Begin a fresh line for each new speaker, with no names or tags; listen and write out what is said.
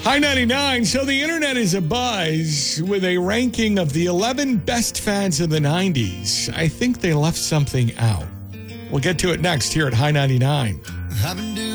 High 99. So the internet is abuzz with a ranking of the 11 best fads of the 90s. I think they left something out. We'll get to it next here at High 99.
I've been